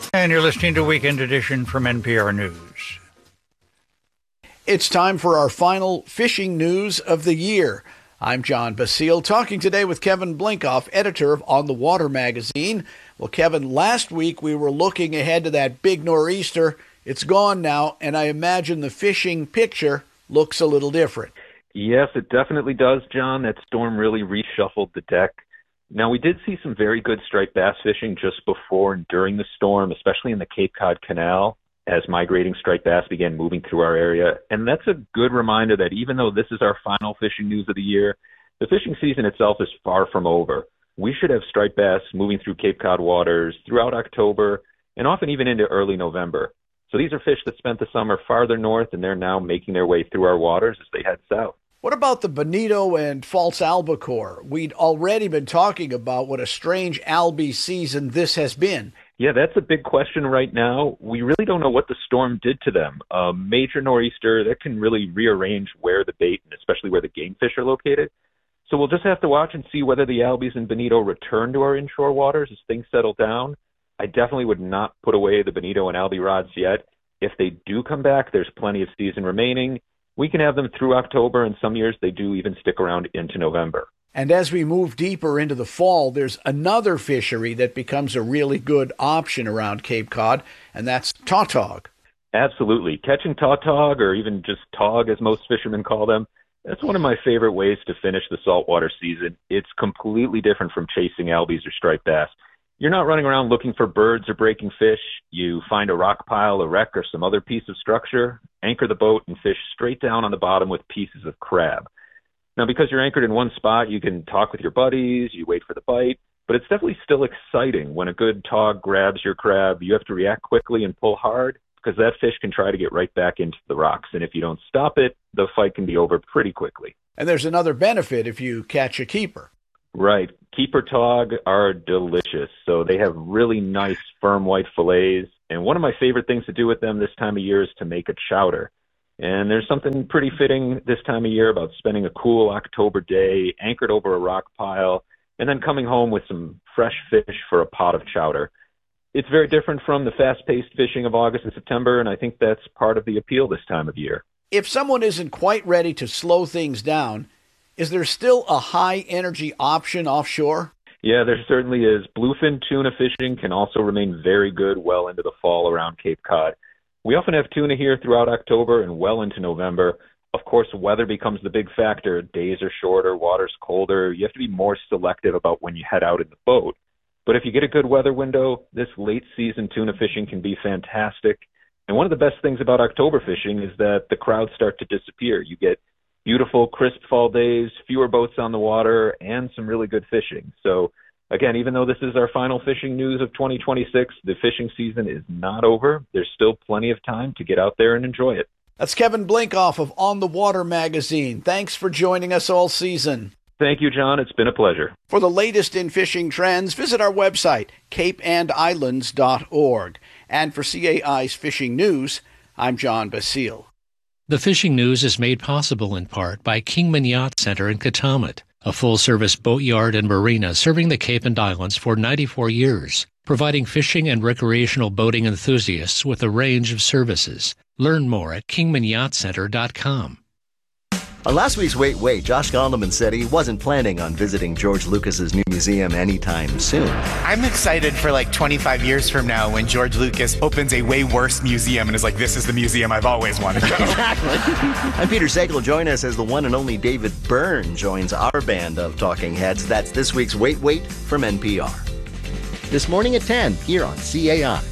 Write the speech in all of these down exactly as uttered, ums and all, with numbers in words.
And you're listening to Weekend Edition from N P R News. It's time for our final fishing news of the year. I'm John Basile, talking today with Kevin Blinkoff, editor of On the Water magazine. Well, Kevin, last week we were looking ahead to that big nor'easter. It's gone now, and I imagine the fishing picture looks a little different. Yes, it definitely does, John. That storm really reshuffled the deck. Now, we did see some very good striped bass fishing just before and during the storm, especially in the Cape Cod Canal, as migrating striped bass began moving through our area. And that's a good reminder that even though this is our final fishing news of the year, the fishing season itself is far from over. We should have striped bass moving through Cape Cod waters throughout October and often even into early November. So these are fish that spent the summer farther north, and they're now making their way through our waters as they head south. What about the bonito and false albacore? We'd already been talking about what a strange albie season this has been. Yeah, that's a big question right now. We really don't know what the storm did to them. A major nor'easter, that can really rearrange where the bait and especially where the game fish are located. So we'll just have to watch and see whether the albies and bonito return to our inshore waters as things settle down. I definitely would not put away the bonito and albie rods yet. If they do come back, there's plenty of season remaining. We can have them through October, and some years they do even stick around into November. And as we move deeper into the fall, there's another fishery that becomes a really good option around Cape Cod, and that's tautog. Absolutely. Catching tautog, or even just tog as most fishermen call them, that's one of my favorite ways to finish the saltwater season. It's completely different from chasing albies or striped bass. You're not running around looking for birds or breaking fish. You find a rock pile, a wreck, or some other piece of structure, anchor the boat, and fish straight down on the bottom with pieces of crab. Now, because you're anchored in one spot, you can talk with your buddies, you wait for the bite, but it's definitely still exciting. When a good tog grabs your crab, you have to react quickly and pull hard, because that fish can try to get right back into the rocks. And if you don't stop it, the fight can be over pretty quickly. And there's another benefit if you catch a keeper. Right. Keeper tog are delicious. So they have really nice, firm white fillets. And one of my favorite things to do with them this time of year is to make a chowder. And there's something pretty fitting this time of year about spending a cool October day anchored over a rock pile and then coming home with some fresh fish for a pot of chowder. It's very different from the fast-paced fishing of August and September, and I think that's part of the appeal this time of year. If someone isn't quite ready to slow things down, is there still a high-energy option offshore? Yeah, there certainly is. Bluefin tuna fishing can also remain very good well into the fall around Cape Cod. We often have tuna here throughout October and well into November. Of course, weather becomes the big factor. Days are shorter, water's colder. You have to be more selective about when you head out in the boat. But if you get a good weather window, this late-season tuna fishing can be fantastic. And one of the best things about October fishing is that the crowds start to disappear. You get beautiful, crisp fall days, fewer boats on the water, and some really good fishing. So, again, even though this is our final fishing news of twenty twenty-six, the fishing season is not over. There's still plenty of time to get out there and enjoy it. That's Kevin Blinkoff of On the Water magazine. Thanks for joining us all season. Thank you, John. It's been a pleasure. For the latest in fishing trends, visit our website, cape and islands dot org. And for C A I's Fishing News, I'm John Basile. The Fishing News is made possible in part by Kingman Yacht Center in Katomet, a full-service boatyard and marina serving the Cape and Islands for ninety-four years, providing fishing and recreational boating enthusiasts with a range of services. Learn more at kingman yacht center dot com. On last week's Wait, Wait, Josh Gondelman said he wasn't planning on visiting George Lucas's new museum anytime soon. I'm excited for like twenty-five years from now when George Lucas opens a way worse museum and is like, this is the museum I've always wanted to go. Exactly. I'm Peter Sagal. Join us as the one and only David Byrne joins our band of talking heads. That's this week's Wait, Wait from N P R. This morning at ten here on C A I.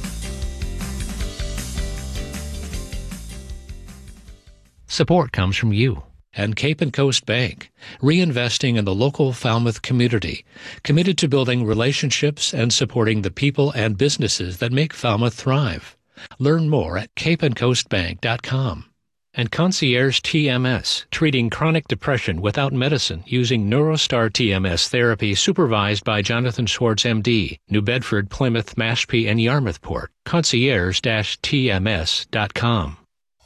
Support comes from you and Cape and Coast Bank, reinvesting in the local Falmouth community, committed to building relationships and supporting the people and businesses that make Falmouth thrive. Learn more at cape and coast bank dot com. And Concierge T M S, treating chronic depression without medicine using NeuroStar T M S therapy supervised by Jonathan Schwartz, M D, New Bedford, Plymouth, Mashpee, and Yarmouthport. concierge dash t m s dot com.